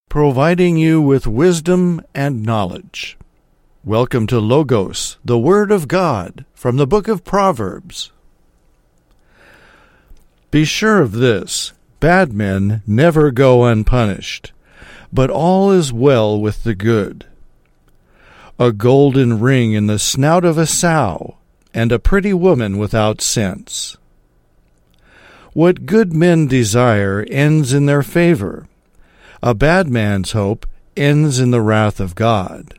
providing you with wisdom and knowledge. Welcome to Logos, the Word of God, from the book of Proverbs. Be sure of this, bad men never go unpunished, but all is well with the good. A golden ring in the snout of a sow, and a pretty woman without sense. What good men desire ends in their favor. A bad man's hope ends in the wrath of God.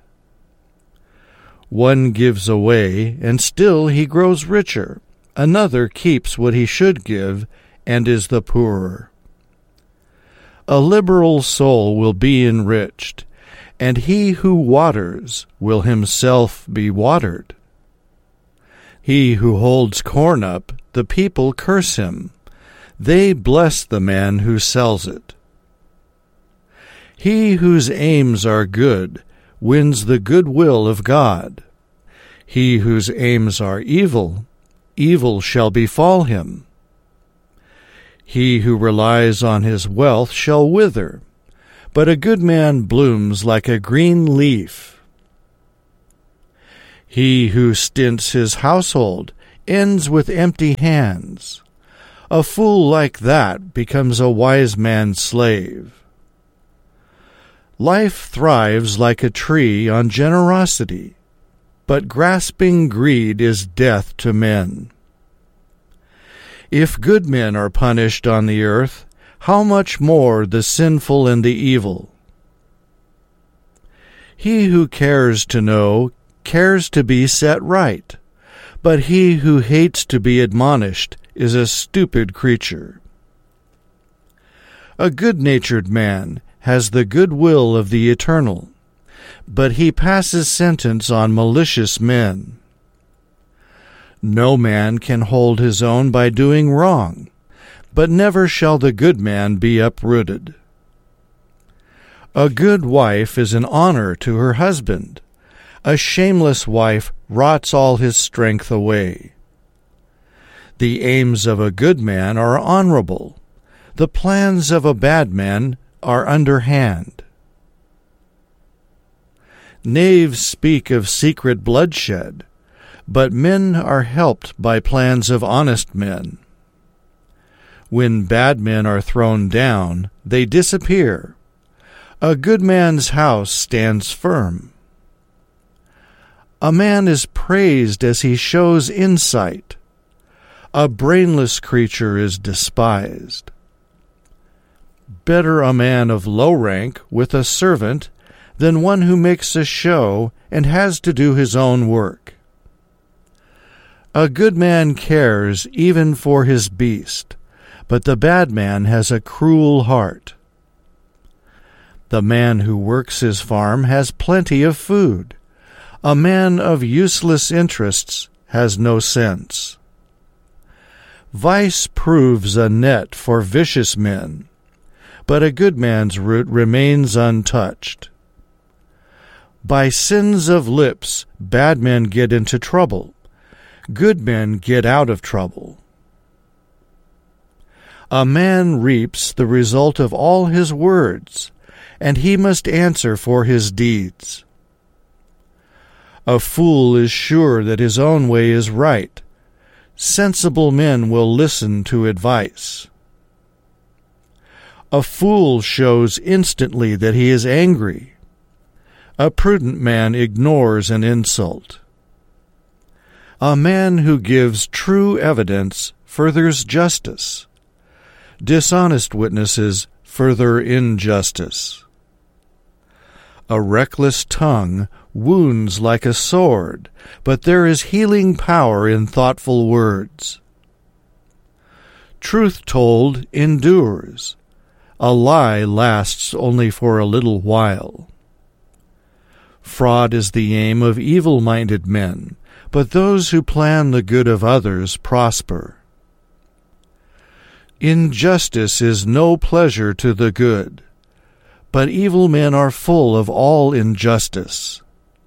One gives away, and still he grows richer. Another keeps what he should give, and is the poorer. A liberal soul will be enriched, and he who waters will himself be watered. He who holds corn up, the people curse him. They bless the man who sells it. He whose aims are good wins the goodwill of God. He whose aims are evil, evil shall befall him. He who relies on his wealth shall wither, but a good man blooms like a green leaf. He who stints his household ends with empty hands. A fool like that becomes a wise man's slave. Life thrives like a tree on generosity, but grasping greed is death to men. If good men are punished on the earth, how much more the sinful and the evil? He who cares to know cares to be set right, but he who hates to be admonished is a stupid creature. A good-natured man has the goodwill of the Eternal, but he passes sentence on malicious men. No man can hold his own by doing wrong, but never shall the good man be uprooted. A good wife is an honor to her husband. A shameless wife rots all his strength away. The aims of a good man are honorable. The plans of a bad man are underhand. Knaves speak of secret bloodshed, but men are helped by plans of honest men. When bad men are thrown down, they disappear. A good man's house stands firm. A man is praised as he shows insight. A brainless creature is despised. Better a man of low rank with a servant than one who makes a show and has to do his own work. A good man cares even for his beast, but the bad man has a cruel heart. The man who works his farm has plenty of food. A man of useless interests has no sense. Vice proves a net for vicious men, but a good man's root remains untouched. By sins of lips, bad men get into trouble. Good men get out of trouble. A man reaps the result of all his words, and he must answer for his deeds. A fool is sure that his own way is right. Sensible men will listen to advice. A fool shows instantly that he is angry. A prudent man ignores an insult. A man who gives true evidence furthers justice. Dishonest witnesses further injustice. A reckless tongue wounds like a sword, but there is healing power in thoughtful words. Truth told endures. A lie lasts only for a little while. Fraud is the aim of evil-minded men, but those who plan the good of others prosper. Injustice is no pleasure to the good, but evil men are full of all injustice.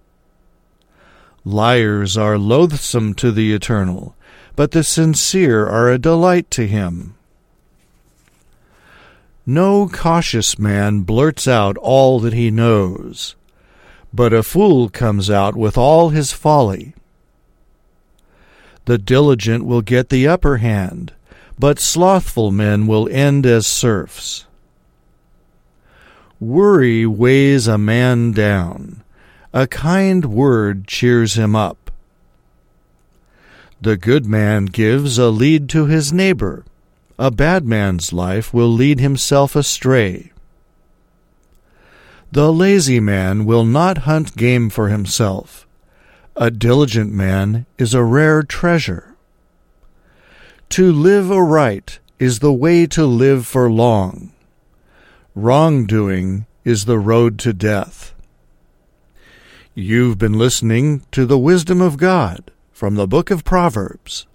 Liars are loathsome to the Eternal, but the sincere are a delight to him. No cautious man blurts out all that he knows, but a fool comes out with all his folly. The diligent will get the upper hand, but slothful men will end as serfs. Worry weighs a man down. A kind word cheers him up. The good man gives a lead to his neighbor. A bad man's life will lead himself astray. The lazy man will not hunt game for himself. A diligent man is a rare treasure. To live aright is the way to live for long. Wrongdoing is the road to death. You've been listening to the Wisdom of God from the Book of Proverbs.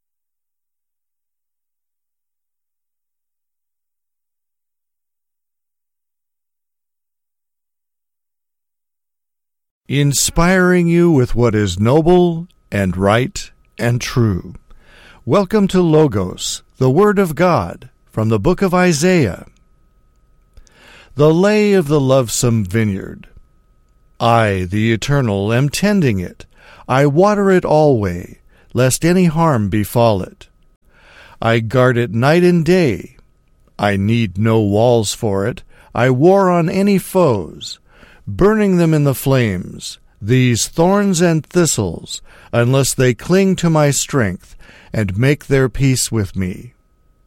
Inspiring you with what is noble and right and true. Welcome to Logos, the Word of God, from the book of Isaiah. The lay of the lovesome vineyard. I, the Eternal, am tending it. I water it alway, lest any harm befall it. I guard it night and day. I need no walls for it. I war on any foes, burning them in the flames, these thorns and thistles, unless they cling to my strength and make their peace with me.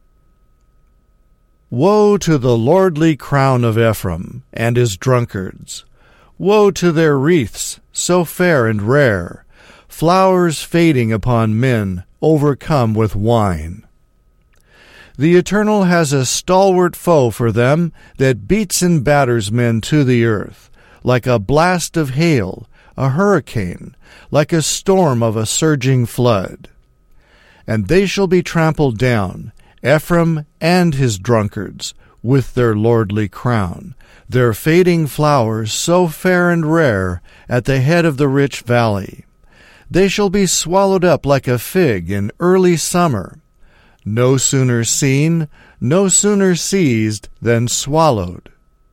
Woe to the lordly crown of Ephraim and his drunkards! Woe to their wreaths, so fair and rare, flowers fading upon men overcome with wine. The Eternal has a stalwart foe for them that beats and batters men to the earth, like a blast of hail, a hurricane, like a storm of a surging flood. And they shall be trampled down, Ephraim and his drunkards, with their lordly crown, their fading flowers so fair and rare at the head of the rich valley. They shall be swallowed up like a fig in early summer, no sooner seen, no sooner seized than swallowed.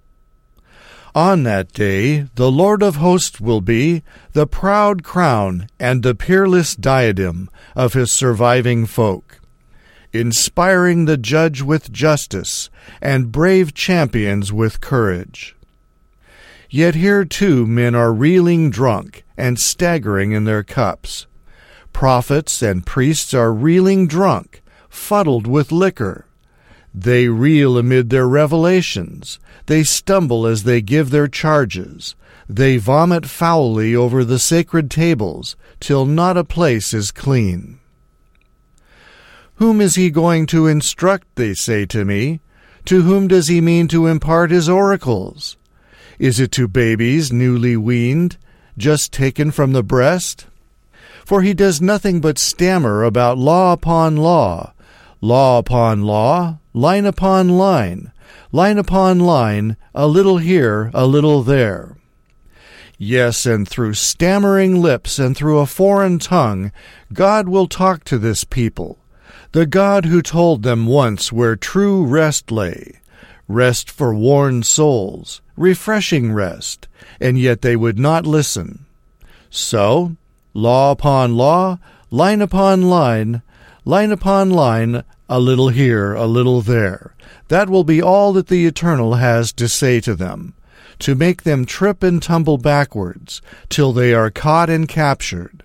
On that day the Lord of hosts will be the proud crown and the peerless diadem of his surviving folk, inspiring the judge with justice and brave champions with courage. Yet here too men are reeling drunk and staggering in their cups. Prophets and priests are reeling drunk, fuddled with liquor. They reel amid their revelations. They stumble as they give their charges. They vomit foully over the sacred tables, till not a place is clean. Whom is he going to instruct, they say to me? To whom does he mean to impart his oracles? Is it to babies newly weaned, just taken from the breast? For he does nothing but stammer about law upon law, law upon law, line upon line, line upon line, a little here, a little there. Yes, and through stammering lips and through a foreign tongue, God will talk to this people, the God who told them once where true rest lay, rest for worn souls, refreshing rest, and yet they would not listen. So, law upon law, line upon line, line upon line, a little here, a little there. That will be all that the Eternal has to say to them, to make them trip and tumble backwards, till they are caught and captured.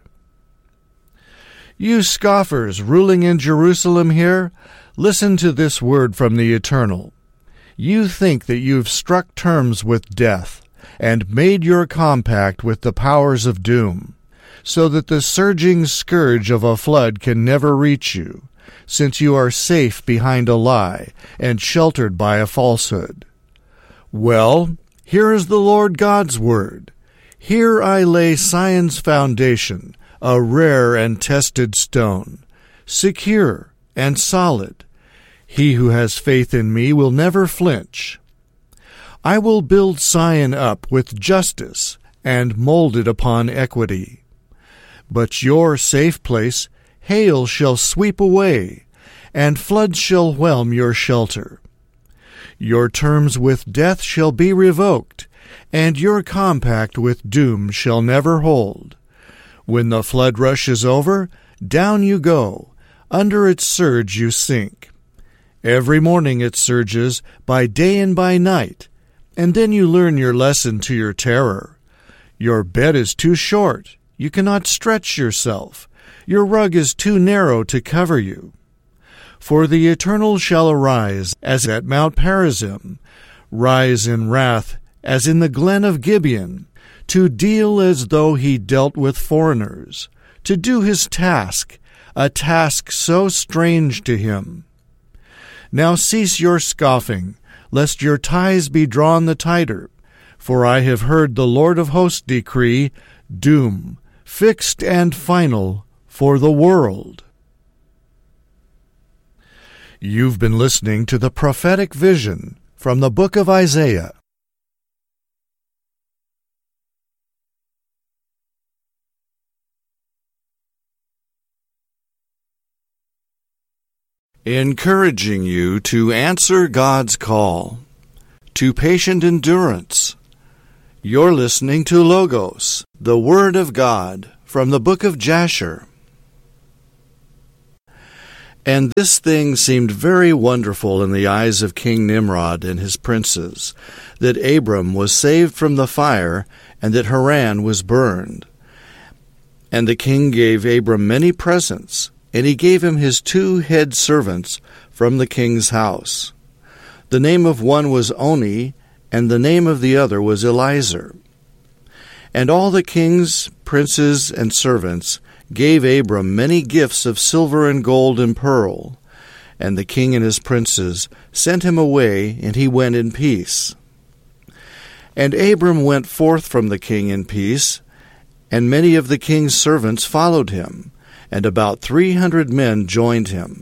You scoffers ruling in Jerusalem here, listen to this word from the Eternal. You think that you've struck terms with death, and made your compact with the powers of doom, so that the surging scourge of a flood can never reach you, since you are safe behind a lie and sheltered by a falsehood. Well, here is the Lord God's word. Here I lay Zion's foundation, a rare and tested stone, secure and solid. He who has faith in me will never flinch. I will build Zion up with justice and mold it upon equity. But your safe place hail shall sweep away, and floods shall whelm your shelter. Your terms with death shall be revoked, and your compact with doom shall never hold. When the flood rushes over, down you go, under its surge you sink. Every morning it surges, by day and by night, and then you learn your lesson to your terror. Your bed is too short, you cannot stretch yourself. Your rug is too narrow to cover you. For the Eternal shall arise as at Mount Perazim, rise in wrath as in the glen of Gibeon, to deal as though he dealt with foreigners, to do his task, a task so strange to him. Now cease your scoffing, lest your ties be drawn the tighter, for I have heard the Lord of hosts decree doom, fixed and final, for the world. You've been listening to the prophetic vision from the book of Isaiah. Encouraging you to answer God's call, to patient endurance. You're listening to Logos, the Word of God, from the book of Jasher. And this thing seemed very wonderful in the eyes of King Nimrod and his princes, that Abram was saved from the fire, and that Haran was burned. And the king gave Abram many presents, and he gave him his 2 head servants from the king's house. The name of one was Oni, and the name of the other was Eliezer. And all the king's princes and servants gave Abram many gifts of silver and gold and pearl. And the king and his princes sent him away, and he went in peace. And Abram went forth from the king in peace, and many of the king's servants followed him, and about 300 men joined him.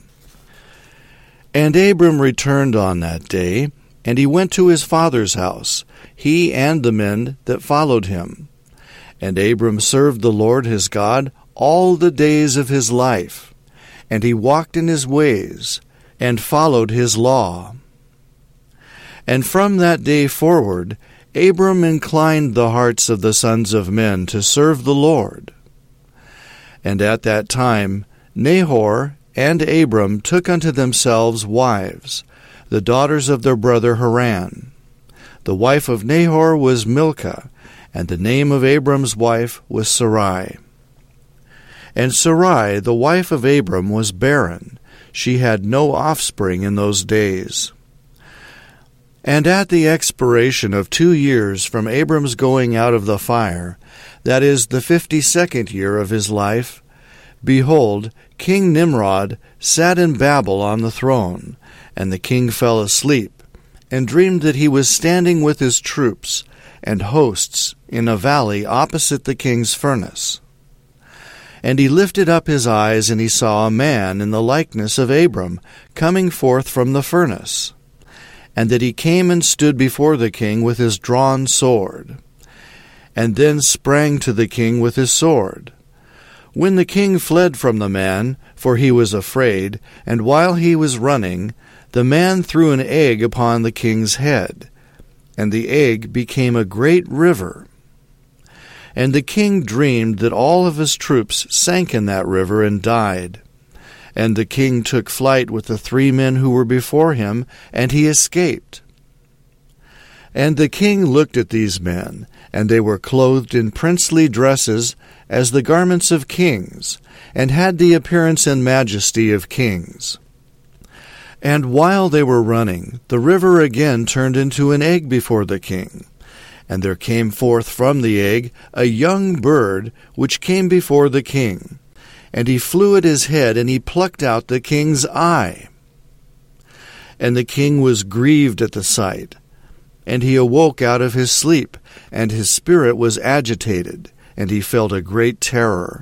And Abram returned on that day, and he went to his father's house, he and the men that followed him. And Abram served the Lord his God all the days of his life, and he walked in his ways, and followed his law. And from that day forward, Abram inclined the hearts of the sons of men to serve the Lord. And at that time Nahor and Abram took unto themselves wives, the daughters of their brother Haran. The wife of Nahor was Milcah, and the name of Abram's wife was Sarai. And Sarai, the wife of Abram, was barren. She had no offspring in those days. And at the expiration of 2 years from Abram's going out of the fire, that is, the 52nd year of his life, behold, King Nimrod sat in Babel on the throne, and the king fell asleep, and dreamed that he was standing with his troops and hosts in a valley opposite the king's furnace. And he lifted up his eyes, and he saw a man in the likeness of Abram coming forth from the furnace, and that he came and stood before the king with his drawn sword, and then sprang to the king with his sword. When the king fled from the man, for he was afraid, and while he was running, the man threw an egg upon the king's head, and the egg became a great river. And the king dreamed that all of his troops sank in that river and died. And the king took flight with the 3 men who were before him, and he escaped. And the king looked at these men, and they were clothed in princely dresses, as the garments of kings, and had the appearance and majesty of kings. And while they were running, the river again turned into an egg before the king. And there came forth from the egg a young bird, which came before the king. And he flew at his head, and he plucked out the king's eye. And the king was grieved at the sight. And he awoke out of his sleep, and his spirit was agitated, and he felt a great terror.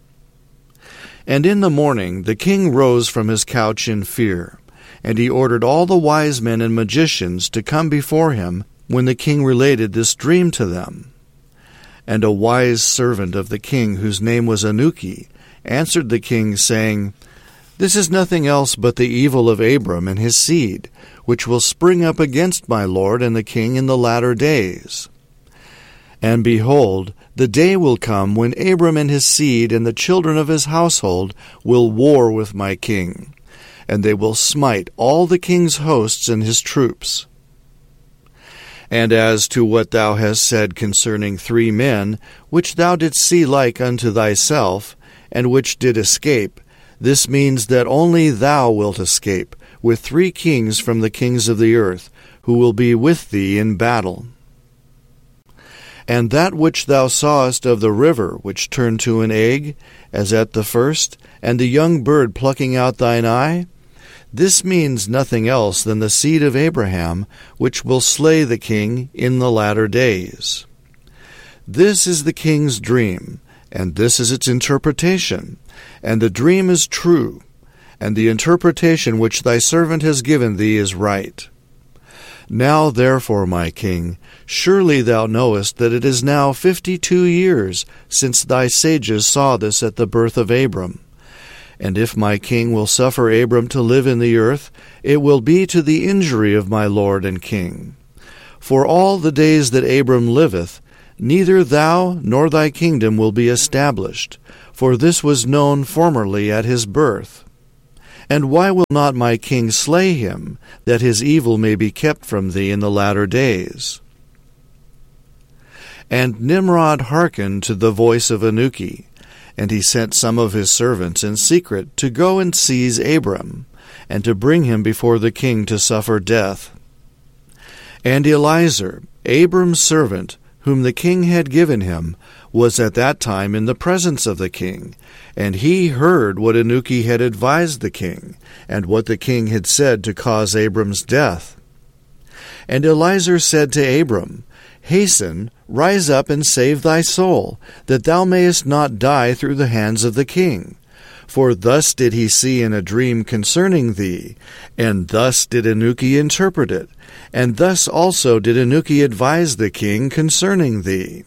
And in the morning the king rose from his couch in fear, and he ordered all the wise men and magicians to come before him when the king related this dream to them. And a wise servant of the king, whose name was Anuki, answered the king, saying, This is nothing else but the evil of Abram and his seed, which will spring up against my lord and the king in the latter days. And behold, the day will come when Abram and his seed and the children of his household will war with my king, and they will smite all the king's hosts and his troops. And as to what thou hast said concerning 3 men, which thou didst see like unto thyself, and which did escape, this means that only thou wilt escape, with 3 kings from the kings of the earth, who will be with thee in battle. And that which thou sawest of the river, which turned to an egg, as at the first, and the young bird plucking out thine eye, this means nothing else than the seed of Abraham, which will slay the king in the latter days. This is the king's dream, and this is its interpretation, and the dream is true, and the interpretation which thy servant has given thee is right. Now therefore, my king, surely thou knowest that it is now 52 years since thy sages saw this at the birth of Abram. And if my king will suffer Abram to live in the earth, it will be to the injury of my lord and king. For all the days that Abram liveth, neither thou nor thy kingdom will be established, for this was known formerly at his birth. And why will not my king slay him, that his evil may be kept from thee in the latter days? And Nimrod hearkened to the voice of Anuki, and he sent some of his servants in secret to go and seize Abram, and to bring him before the king to suffer death. And Eliezer, Abram's servant, whom the king had given him, was at that time in the presence of the king, and he heard what Anuki had advised the king, and what the king had said to cause Abram's death. And Eliezer said to Abram, Hasten, rise up and save thy soul, that thou mayest not die through the hands of the king. For thus did he see in a dream concerning thee, and thus did Anuki interpret it, and thus also did Anuki advise the king concerning thee.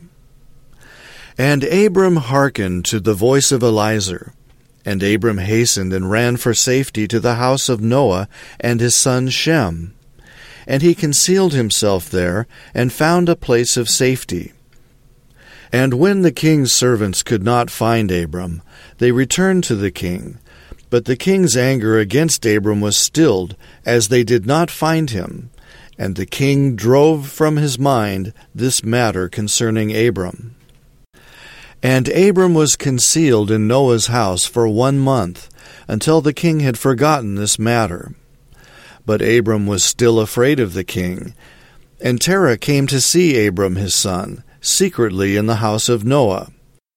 And Abram hearkened to the voice of Eliezer, and Abram hastened and ran for safety to the house of Noah and his son Shem. And he concealed himself there, and found a place of safety. And when the king's servants could not find Abram, they returned to the king. But the king's anger against Abram was stilled, as they did not find him. And the king drove from his mind this matter concerning Abram. And Abram was concealed in Noah's house for 1 month, until the king had forgotten this matter. But Abram was still afraid of the king. And Terah came to see Abram his son, secretly in the house of Noah.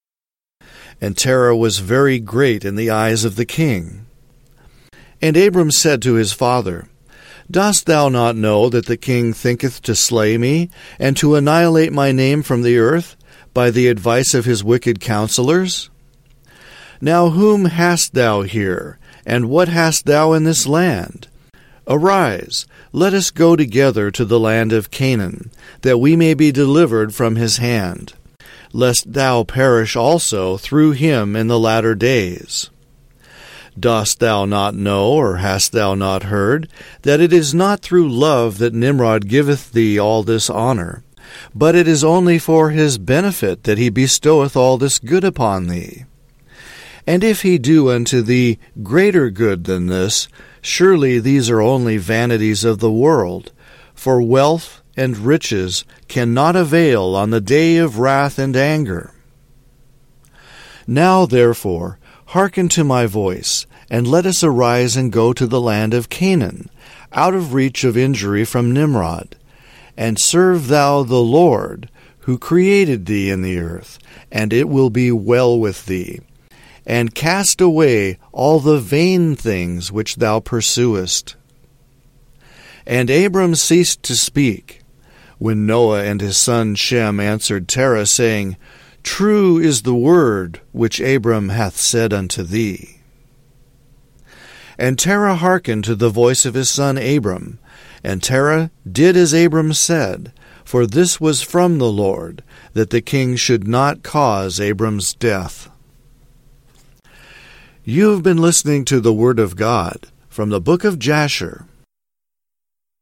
And Terah was very great in the eyes of the king. And Abram said to his father, Dost thou not know that the king thinketh to slay me, and to annihilate my name from the earth, by the advice of his wicked counselors? Now whom hast thou here, and what hast thou in this land? Arise, let us go together to the land of Canaan, that we may be delivered from his hand, lest thou perish also through him in the latter days. Dost thou not know, or hast thou not heard, that it is not through love that Nimrod giveth thee all this honor, but it is only for his benefit that he bestoweth all this good upon thee? And if he do unto thee greater good than this, surely these are only vanities of the world, for wealth and riches cannot avail on the day of wrath and anger. Now therefore hearken to my voice, and let us arise and go to the land of Canaan, out of reach of injury from Nimrod. And serve thou the Lord, who created thee in the earth, and it will be well with thee. And cast away all the vain things which thou pursuest. And Abram ceased to speak, when Noah and his son Shem answered Terah, saying, True is the word which Abram hath said unto thee. And Terah hearkened to the voice of his son Abram, and Terah did as Abram said, for this was from the Lord, that the king should not cause Abram's death. You have been listening to the Word of God from the book of Jasher.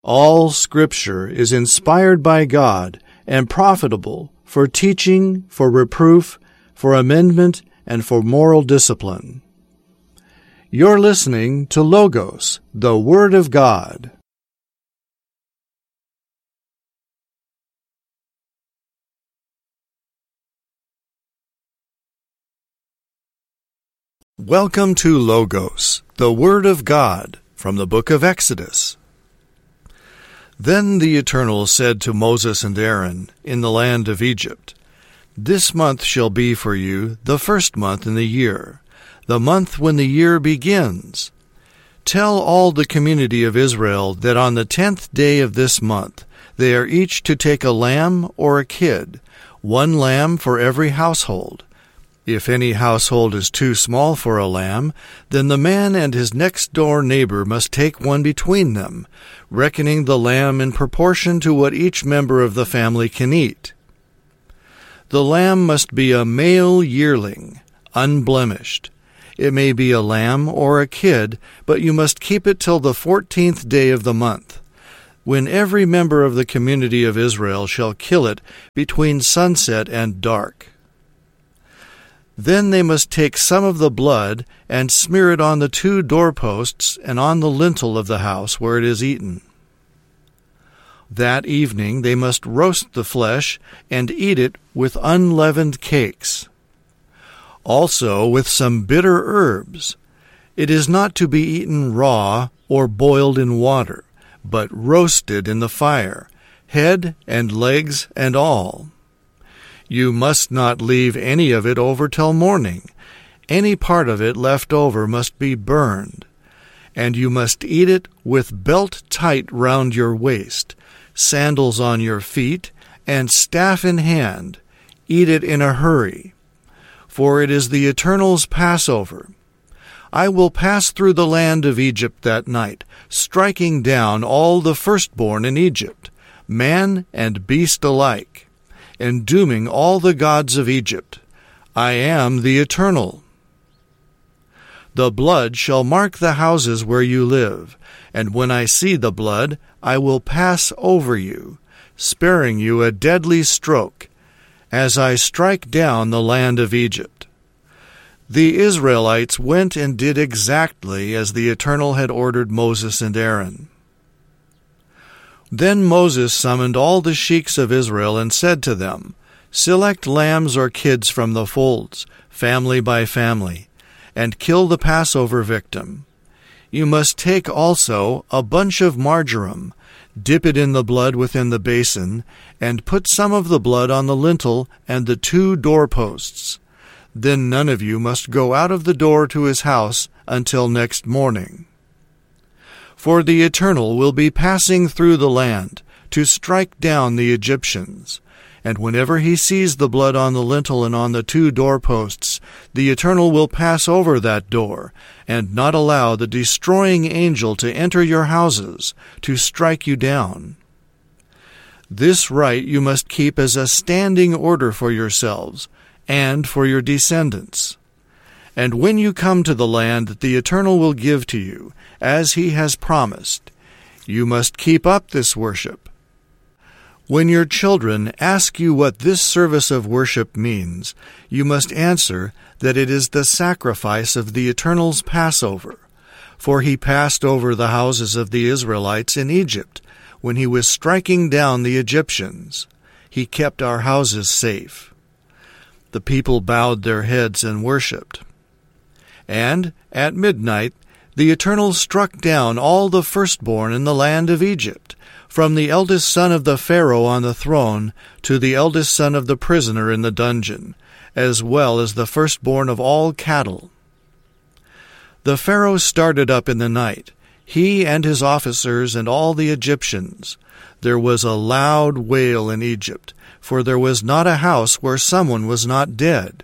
All Scripture is inspired by God and profitable for teaching, for reproof, for amendment, and for moral discipline. You're listening to Logos, the Word of God. Welcome to Logos, the Word of God, from the book of Exodus. Then the Eternal said to Moses and Aaron in the land of Egypt, "This month shall be for you the first month in the year, the month when the year begins. Tell all the community of Israel that on the 10th day of this month they are each to take a lamb or a kid, one lamb for every household. If any household is too small for a lamb, then the man and his next-door neighbor must take one between them, reckoning the lamb in proportion to what each member of the family can eat. The lamb must be a male yearling, unblemished. It may be a lamb or a kid, but you must keep it till the 14th day of the month, when every member of the community of Israel shall kill it between sunset and dark. Then they must take some of the blood and smear it on the 2 doorposts and on the lintel of the house where it is eaten. That evening they must roast the flesh and eat it with unleavened cakes, also with some bitter herbs. It is not to be eaten raw or boiled in water, but roasted in the fire, head and legs and all. You must not leave any of it over till morning. Any part of it left over must be burned. And you must eat it with belt tight round your waist, sandals on your feet, and staff in hand. Eat it in a hurry. For it is the Eternal's Passover. I will pass through the land of Egypt that night, striking down all the firstborn in Egypt, man and beast alike, and dooming all the gods of Egypt. I am the Eternal. The blood shall mark the houses where you live, and when I see the blood, I will pass over you, sparing you a deadly stroke, as I strike down the land of Egypt." The Israelites went and did exactly as the Eternal had ordered Moses and Aaron. Then Moses summoned all the sheiks of Israel and said to them, "Select lambs or kids from the folds, family by family, and kill the Passover victim. You must take also a bunch of marjoram, dip it in the blood within the basin, and put some of the blood on the lintel and the 2 doorposts. Then none of you must go out of the door to his house until next morning. For the Eternal will be passing through the land to strike down the Egyptians. And whenever he sees the blood on the lintel and on the 2 doorposts, the Eternal will pass over that door, and not allow the destroying angel to enter your houses, to strike you down. This rite you must keep as a standing order for yourselves, and for your descendants. And when you come to the land that the Eternal will give to you, as he has promised, you must keep up this worship. When your children ask you what this service of worship means, you must answer that it is the sacrifice of the Eternal's Passover. For he passed over the houses of the Israelites in Egypt, when he was striking down the Egyptians. He kept our houses safe." The people bowed their heads and worshipped. And at midnight the Eternal struck down all the firstborn in the land of Egypt, from the eldest son of the Pharaoh on the throne to the eldest son of the prisoner in the dungeon, as well as the firstborn of all cattle. The Pharaoh started up in the night, he and his officers and all the Egyptians. There was a loud wail in Egypt, for there was not a house where someone was not dead.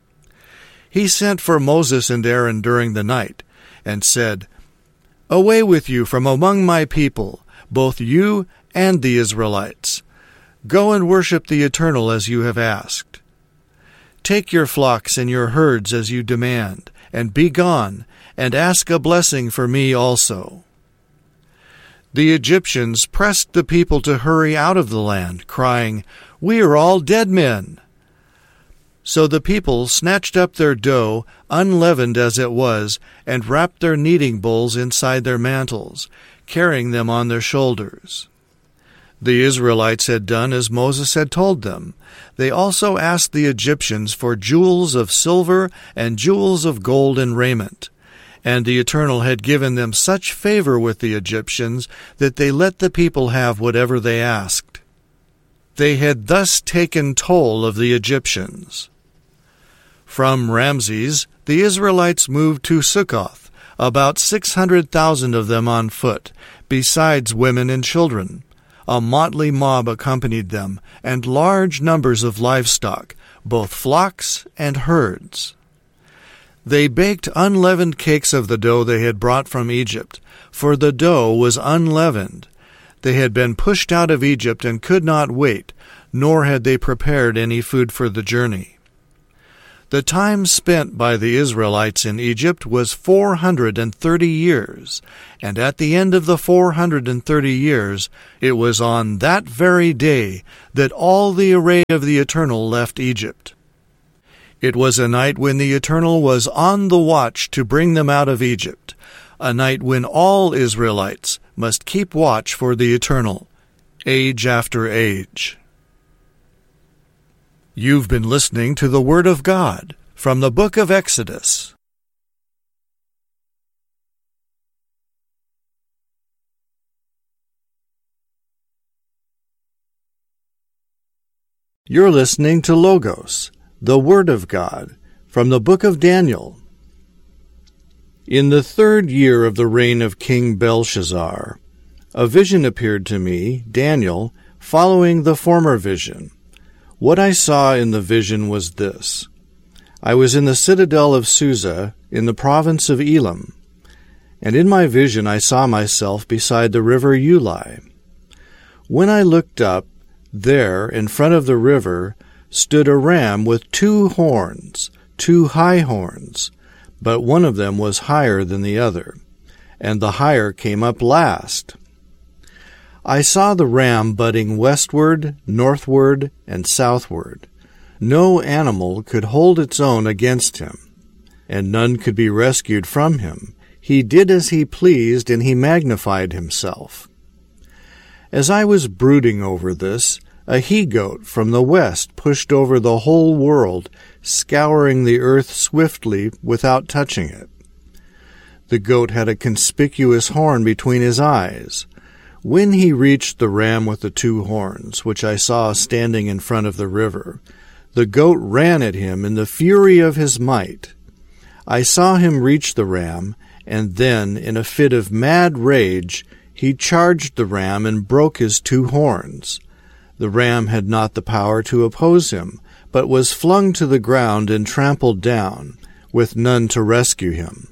He sent for Moses and Aaron during the night, and said, "Away with you from among my people, both you and the Israelites. Go and worship the Eternal as you have asked. Take your flocks and your herds as you demand, and be gone, and ask a blessing for me also." The Egyptians pressed the people to hurry out of the land, crying, "We are all dead men." So the people snatched up their dough, unleavened as it was, and wrapped their kneading bowls inside their mantles, carrying them on their shoulders. The Israelites had done as Moses had told them. They also asked the Egyptians for jewels of silver and jewels of gold and raiment. And the Eternal had given them such favor with the Egyptians that they let the people have whatever they asked. They had thus taken toll of the Egyptians. From Ramses, the Israelites moved to Sukkoth, about 600,000 of them on foot, besides women and children. A motley mob accompanied them, and large numbers of livestock, both flocks and herds. They baked unleavened cakes of the dough they had brought from Egypt, for the dough was unleavened. They had been pushed out of Egypt and could not wait, nor had they prepared any food for the journey. The time spent by the Israelites in Egypt was 430 years, and at the end of the 430 years, it was on that very day that all the array of the Eternal left Egypt. It was a night when the Eternal was on the watch to bring them out of Egypt, a night when all Israelites must keep watch for the Eternal, age after age. You've been listening to the Word of God from the book of Exodus. You're listening to Logos, the Word of God, from the book of Daniel. In the 3rd year of the reign of King Belshazzar, a vision appeared to me, Daniel, following the former vision. What I saw in the vision was this. I was in the citadel of Susa, in the province of Elam, and in my vision I saw myself beside the river Ulai. When I looked up, there, in front of the river, stood a ram with 2 horns, 2 high horns, but one of them was higher than the other, and the higher came up last. I saw the ram butting westward, northward, and southward. No animal could hold its own against him, and none could be rescued from him. He did as he pleased, and he magnified himself. As I was brooding over this, a he-goat from the west pushed over the whole world, scouring the earth swiftly without touching it. The goat had a conspicuous horn between his eyes. When he reached the ram with the 2 horns, which I saw standing in front of the river, the goat ran at him in the fury of his might. I saw him reach the ram, and then, in a fit of mad rage, he charged the ram and broke his 2 horns. The ram had not the power to oppose him, but was flung to the ground and trampled down, with none to rescue him.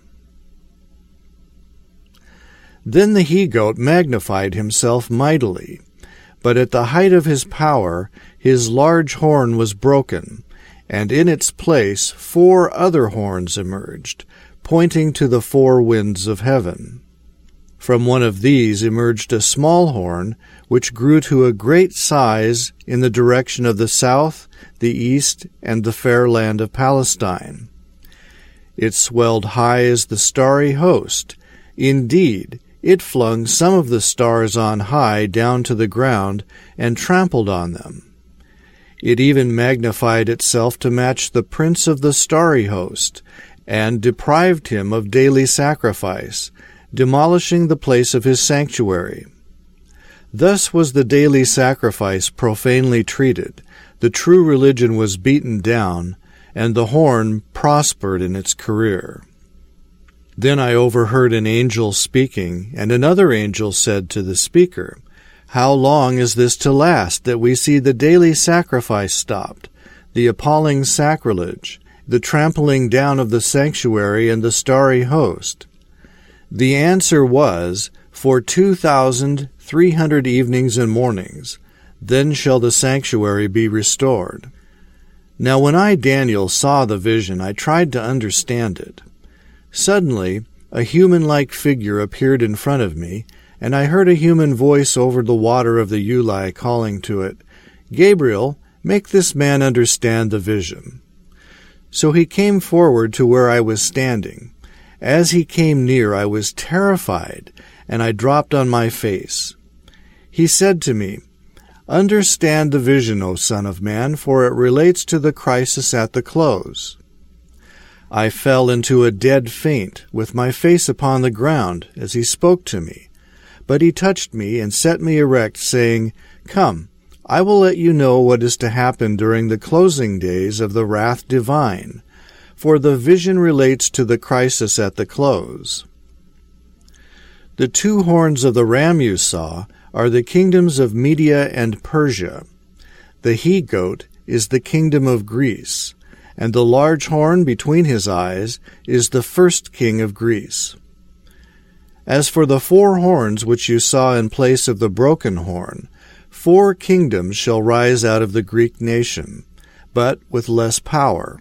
Then the he-goat magnified himself mightily, but at the height of his power his large horn was broken, and in its place 4 other horns emerged, pointing to the 4 winds of heaven. From one of these emerged a small horn, which grew to a great size in the direction of the south, the east, and the fair land of Palestine. It swelled high as the starry host. Indeed, it flung some of the stars on high down to the ground and trampled on them. It even magnified itself to match the prince of the starry host, and deprived him of daily sacrifice, demolishing the place of his sanctuary. Thus was the daily sacrifice profanely treated, the true religion was beaten down, and the horn prospered in its career. Then I overheard an angel speaking, and another angel said to the speaker, "How long is this to last, that we see the daily sacrifice stopped, the appalling sacrilege, the trampling down of the sanctuary and the starry host?" The answer was, "For 2,300 evenings and mornings, then shall the sanctuary be restored." Now when I, Daniel, saw the vision, I tried to understand it. Suddenly, a human-like figure appeared in front of me, And I heard a human voice over the water of the Ulai calling to it, "Gabriel, make this man understand the vision." So he came forward to where I was standing. As he came near, I was terrified, and I dropped on my face. He said to me, "Understand the vision, O Son of Man, for it relates to the crisis at the close." I fell into a dead faint, with my face upon the ground, as he spoke to me. But he touched me and set me erect, saying, "Come, I will let you know what is to happen during the closing days of the wrath divine, for the vision relates to the crisis at the close." The 2 horns of the ram you saw are the kingdoms of Media and Persia. The he-goat is the kingdom of Greece, and the large horn between his eyes is the first king of Greece. As for the 4 horns which you saw in place of the broken horn, 4 kingdoms shall rise out of the Greek nation, but with less power.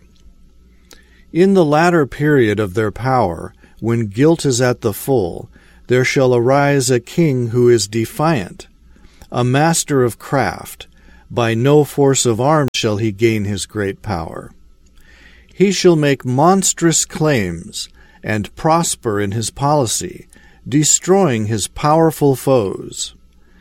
In the latter period of their power, when guilt is at the full, there shall arise a king who is defiant, a master of craft. By no force of arms shall he gain his great power. He shall make monstrous claims, and prosper in his policy, destroying his powerful foes.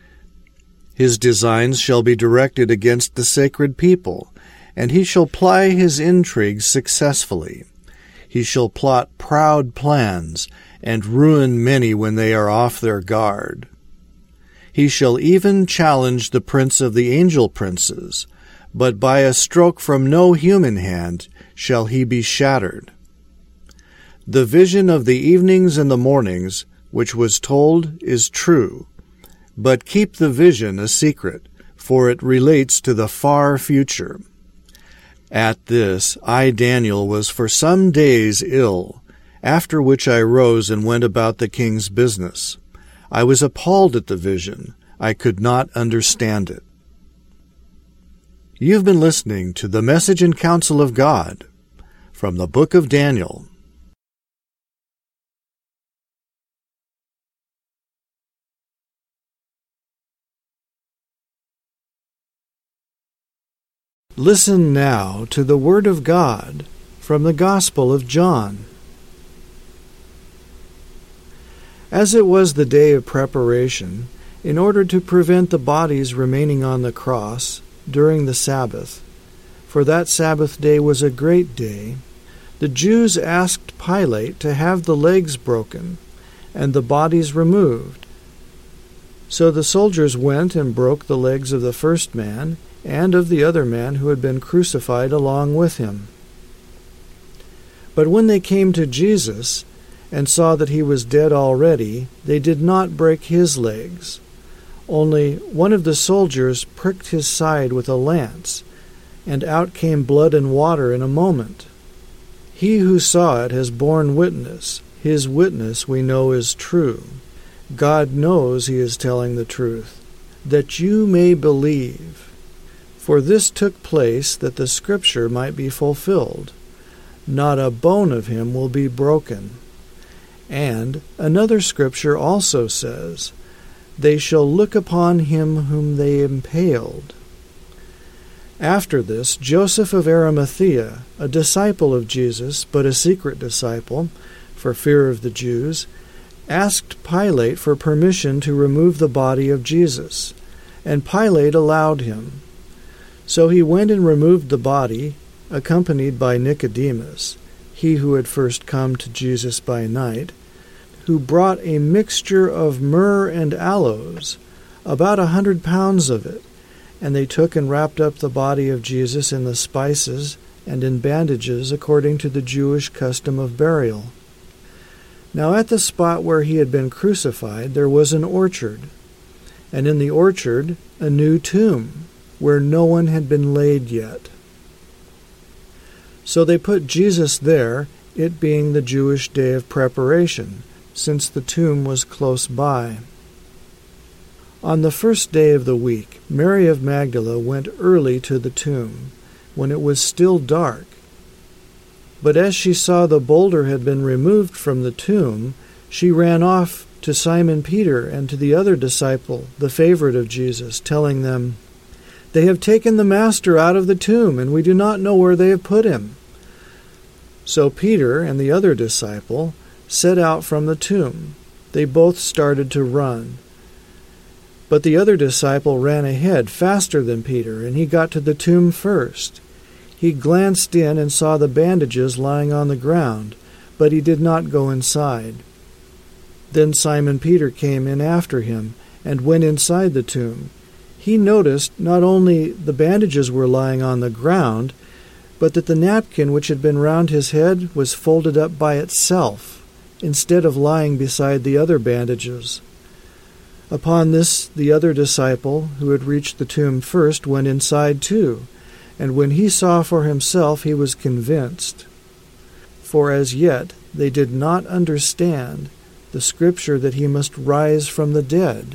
His designs shall be directed against the sacred people, and he shall ply his intrigues successfully. He shall plot proud plans, and ruin many when they are off their guard. He shall even challenge the prince of the angel princes, but by a stroke from no human hand shall he be shattered. The vision of the evenings and the mornings, which was told, is true, but keep the vision a secret, for it relates to the far future. At this, I, Daniel, was for some days ill, after which I rose and went about the king's business. I was appalled at the vision. I could not understand it. You've been listening to the Message and Counsel of God from the Book of Daniel. Listen now to the Word of God from the Gospel of John. As it was the day of preparation, in order to prevent the bodies remaining on the cross during the Sabbath, for that Sabbath day was a great day, the Jews asked Pilate to have the legs broken and the bodies removed. So the soldiers went and broke the legs of the first man and of the other man who had been crucified along with him. But when they came to Jesus and saw that he was dead already, they did not break his legs. Only one of the soldiers pricked his side with a lance, and out came blood and water in a moment. He who saw it has borne witness. His witness we know is true. God knows he is telling the truth, that you may believe. For this took place that the Scripture might be fulfilled. Not a bone of him will be broken. And another Scripture also says, "They shall look upon him whom they impaled." After this, Joseph of Arimathea, a disciple of Jesus, but a secret disciple, for fear of the Jews, asked Pilate for permission to remove the body of Jesus, and Pilate allowed him. So he went and removed the body, accompanied by Nicodemus, he who had first come to Jesus by night, who brought a mixture of myrrh and aloes, about 100 pounds of it, and they took and wrapped up the body of Jesus in the spices and in bandages according to the Jewish custom of burial. Now at the spot where he had been crucified there was an orchard, and in the orchard a new tomb, where no one had been laid yet. So they put Jesus there, it being the Jewish day of preparation, since the tomb was close by. On the first day of the week, Mary of Magdala went early to the tomb, when it was still dark. But as she saw the boulder had been removed from the tomb, she ran off to Simon Peter and to the other disciple, the favorite of Jesus, telling them, "They have taken the Master out of the tomb, and we do not know where they have put him." So Peter and the other disciple set out from the tomb. They both started to run. But the other disciple ran ahead faster than Peter, and he got to the tomb first. He glanced in and saw the bandages lying on the ground, but he did not go inside. Then Simon Peter came in after him and went inside the tomb. He noticed not only the bandages were lying on the ground, but that the napkin which had been round his head was folded up by itself, instead of lying beside the other bandages. Upon this, the other disciple, who had reached the tomb first, went inside too, and when he saw for himself, he was convinced. For as yet they did not understand the scripture that he must rise from the dead.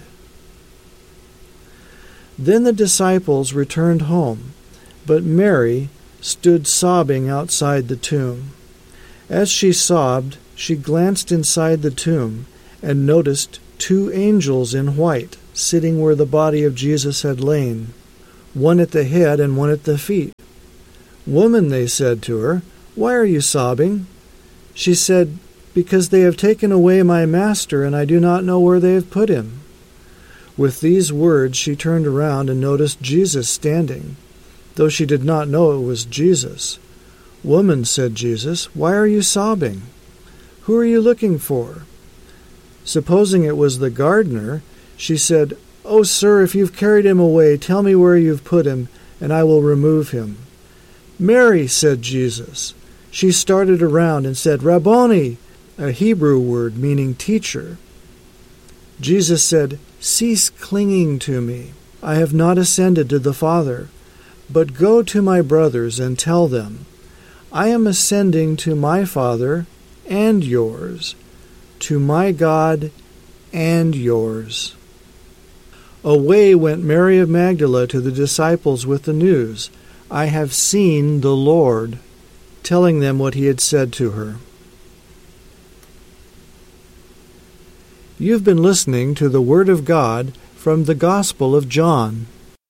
Then the disciples returned home, but Mary stood sobbing outside the tomb. As she sobbed, she glanced inside the tomb and noticed 2 angels in white sitting where the body of Jesus had lain, one at the head and one at the feet. "Woman," they said to her, "why are you sobbing?" She said, "Because they have taken away my Master, and I do not know where they have put him." With these words she turned around and noticed Jesus standing, though she did not know it was Jesus. "Woman," said Jesus, "why are you sobbing? Who are you looking for?" Supposing it was the gardener, she said, "Oh, sir, if you've carried him away, tell me where you've put him, and I will remove him." "Mary," said Jesus. She started around and said, "Rabboni," a Hebrew word meaning teacher. Jesus said, "Cease clinging to me. I have not ascended to the Father, but go to my brothers and tell them, I am ascending to my Father and yours, to my God and yours." Away went Mary of Magdala to the disciples with the news, "I have seen the Lord," telling them what he had said to her. You've been listening to the Word of God from the Gospel of John.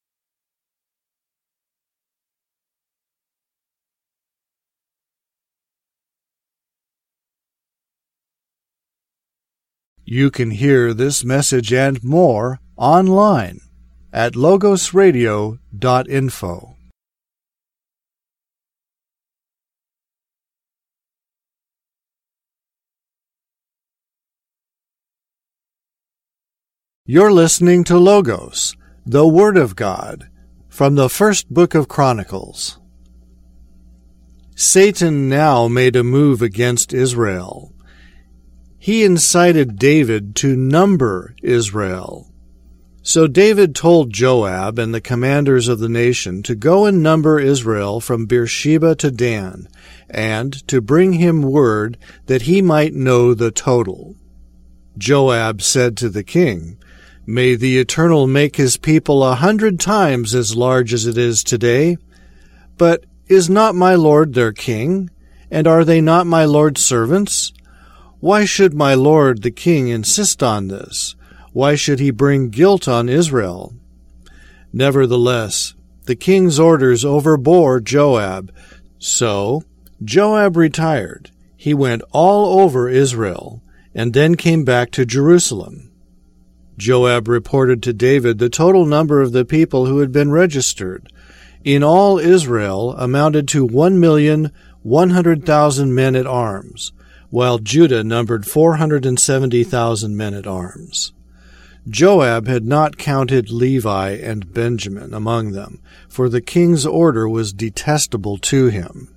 You can hear this message and more online at logosradio.info. You're listening to Logos, the Word of God, from the first book of Chronicles. Satan now made a move against Israel. He incited David to number Israel. So David told Joab and the commanders of the nation to go and number Israel from Beersheba to Dan, and to bring him word that he might know the total. Joab said to the king, "May the Eternal make his people 100 times as large as it is today. But is not my lord their king? And are they not my lord's servants? Why should my lord the king insist on this? Why should he bring guilt on Israel?" Nevertheless, the king's orders overbore Joab. So Joab retired. He went all over Israel, and then came back to Jerusalem. Joab reported to David the total number of the people who had been registered. In all, Israel amounted to 1,100,000 men at arms, while Judah numbered 470,000 men at arms. Joab had not counted Levi and Benjamin among them, for the king's order was detestable to him.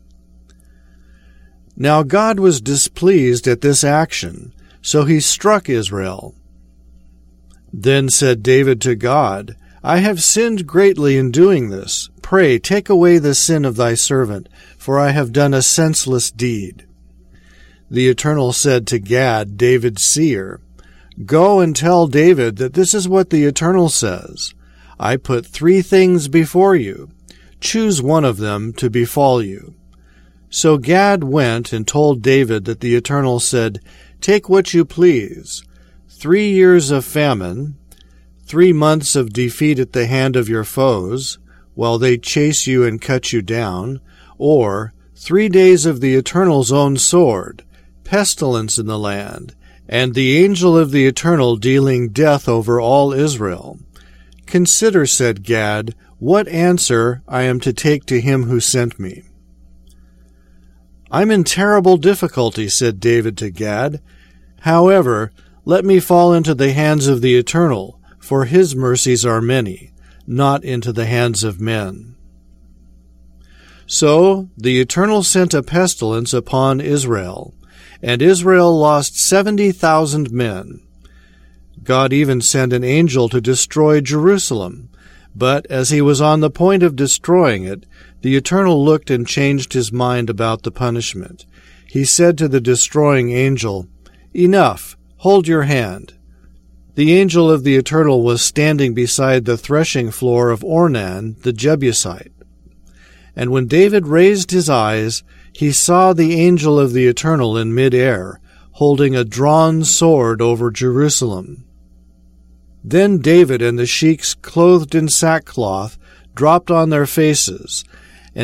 Now God was displeased at this action, so he struck Israel. Then said David to God, "I have sinned greatly in doing this. Pray, take away the sin of thy servant, for I have done a senseless deed." The Eternal said to Gad, David's seer, "Go and tell David that this is what the Eternal says. I put 3 things before you. Choose one of them to befall you." So Gad went and told David that the Eternal said, "Take what you please. 3 years of famine, 3 months of defeat at the hand of your foes, while they chase you and cut you down, or 3 days of the Eternal's own sword, pestilence in the land, and the angel of the Eternal dealing death over all Israel. Consider, said Gad, what answer I am to take to him who sent me. I'm in terrible difficulty, said David to Gad. However, let me fall into the hands of the Eternal, for his mercies are many, not into the hands of men. So the Eternal sent a pestilence upon Israel, and Israel lost 70,000 men. God even sent an angel to destroy Jerusalem, but as he was on the point of destroying it, the Eternal looked and changed his mind about the punishment. He said to the destroying angel, Enough, hold your hand. The angel of the Eternal was standing beside the threshing floor of Ornan the Jebusite. And when David raised his eyes, he saw the angel of the Eternal in mid-air, holding a drawn sword over Jerusalem. Then David and the sheiks clothed in sackcloth dropped on their faces,